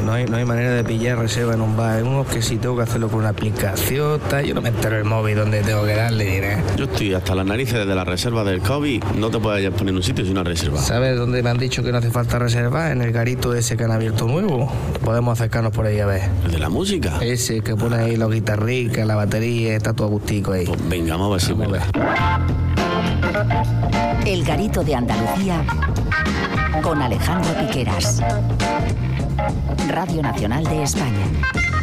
no hay manera de pillar reserva en un bar. Uno que si tengo que hacerlo por una aplicación, tal, yo no me entero el móvil donde tengo que darle dinero. Yo estoy hasta las narices de la reserva del COVID. No te puedes poner en un sitio sin una reserva. ¿Sabes dónde me han dicho que no hace falta reservar? En el garito ese que han abierto nuevo. Podemos acercarnos por ahí a ver. ¿El de la música? Ese que pone ahí los guitarricas, la batería, está todo agustico ahí. Pues venga, vamos a ver si vuelve. El Garito de Andalucía con Alejandro Piqueras. Radio Nacional de España.